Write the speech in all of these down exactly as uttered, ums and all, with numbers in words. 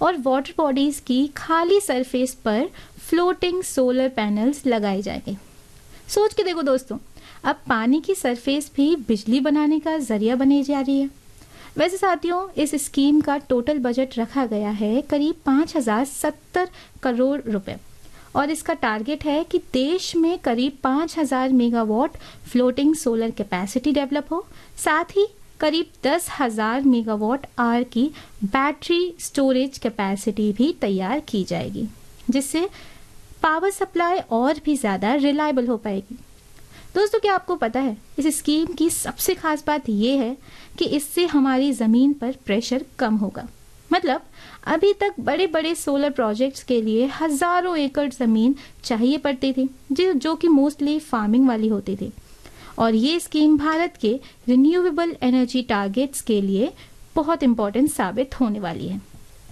और water bodies की खाली सरफेस पर फ्लोटिंग सोलर पैनल्स लगाए जाएंगे। सोच के देखो दोस्तों, अब पानी की सरफेस भी बिजली बनाने का जरिया बने जा रही है। वैसे साथियों, इस स्कीम का टोटल बजट रखा गया है करीब पाँच हजार सत्तर करोड़ रुपए और इसका टारगेट है कि देश में करीब पाँच हजार megawatt floating solar capacity develop हो, साथ ही करीब दस हजार मेगावाट आवर की बैटरी स्टोरेज कैपेसिटी भी तैयार की जाएगी, जिससे पावर सप्लाई और भी ज़्यादा रिलायबल हो पाएगी। दोस्तों, क्या आपको पता है इस स्कीम की सबसे खास बात यह है कि इससे हमारी ज़मीन पर प्रेशर कम होगा। मतलब अभी तक बड़े बड़े सोलर प्रोजेक्ट्स के लिए हजारों एकड़ ज़मीन चाहिए पड़ती थी, जो जो कि मोस्टली फार्मिंग वाली होती थी, और ये स्कीम भारत के रिन्यूएबल एनर्जी टारगेट्स के लिए बहुत इम्पोर्टेंट साबित होने वाली है।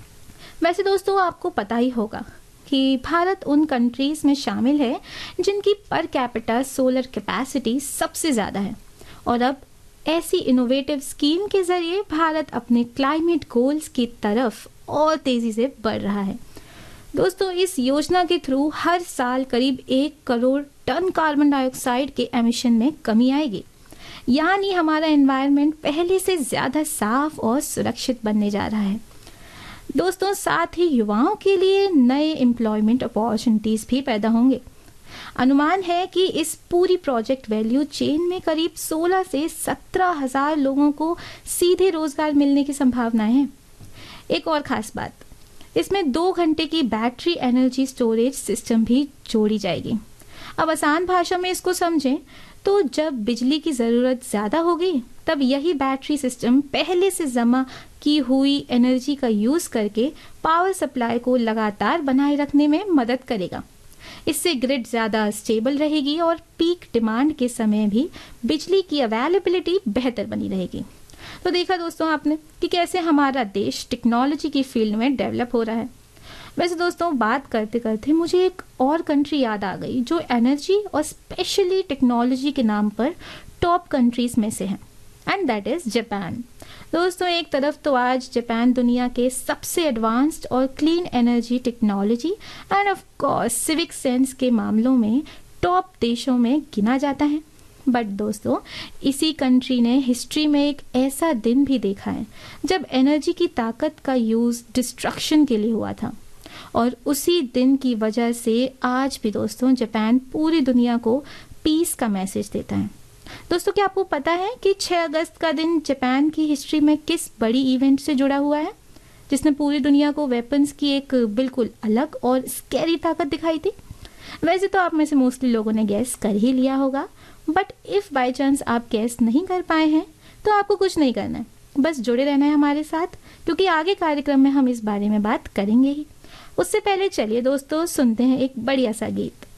वैसे दोस्तों, आपको पता ही होगा कि भारत उन कंट्रीज में शामिल है जिनकी पर कैपिटा सोलर कैपेसिटी सबसे ज़्यादा है, और अब ऐसी इनोवेटिव स्कीम के जरिए भारत अपने क्लाइमेट गोल्स की तरफ और तेज़ी से बढ़ रहा है। दोस्तों, इस योजना के थ्रू हर साल करीब एक करोड़ टन कार्बन डाइऑक्साइड के एमिशन में कमी आएगी, यानी हमारा एनवायरनमेंट पहले से ज़्यादा साफ और सुरक्षित बनने जा रहा है। दोस्तों, साथ ही युवाओं के लिए नए एम्प्लॉयमेंट अपॉर्चुनिटीज़ भी पैदा होंगे। अनुमान है कि इस पूरी प्रोजेक्ट वैल्यू चेन में करीब सोलह से सत्रह हजार लोगों को सीधे रोजगार मिलने की संभावनाएं हैं। एक और खास बात, इसमें दो घंटे की बैटरी एनर्जी स्टोरेज सिस्टम भी जोड़ी जाएगी। अब आसान भाषा में इसको समझें तो जब बिजली की ज़रूरत ज़्यादा होगी तब यही बैटरी सिस्टम पहले से जमा की हुई एनर्जी का यूज़ करके पावर सप्लाई को लगातार बनाए रखने में मदद करेगा। इससे ग्रिड ज़्यादा स्टेबल रहेगी और पीक डिमांड के समय भी बिजली की अवेलेबिलिटी बेहतर बनी रहेगी। तो देखा दोस्तों आपने कि कैसे हमारा देश टेक्नोलॉजी की फील्ड में डेवलप हो रहा है। वैसे दोस्तों, बात करते करते मुझे एक और कंट्री याद आ गई जो एनर्जी और स्पेशली टेक्नोलॉजी के नाम पर टॉप कंट्रीज में से है, एंड दैट इज जापान। दोस्तों, एक तरफ तो आज जापान दुनिया के सबसे एडवांस्ड और clean energy technology end of course civic sense के मामलों में टॉप देशों में गिना जाता है, बट दोस्तों इसी कंट्री ने हिस्ट्री में एक ऐसा दिन भी देखा है जब एनर्जी की ताकत का यूज़ डिस्ट्रक्शन के लिए हुआ था, और उसी दिन की वजह से आज भी दोस्तों जापान पूरी दुनिया को पीस का मैसेज देता है। दोस्तों, क्या आपको पता है कि छह अगस्त का दिन जापान की हिस्ट्री में किस बड़ी इवेंट से जुड़ा हुआ है जिसने पूरी दुनिया को वेपन्स की एक बिल्कुल अलग और स्कैरी ताकत दिखाई थी? वैसे तो आप में से मोस्टली लोगों ने गैस कर ही लिया होगा, बट इफ़ बाय चांस आप गैस नहीं कर पाए हैं तो आपको कुछ नहीं करना है, बस जुड़े रहना है हमारे साथ, क्योंकि आगे कार्यक्रम में हम इस बारे में बात करेंगे ही। उससे पहले चलिए दोस्तों सुनते हैं एक बढ़िया सा गीत।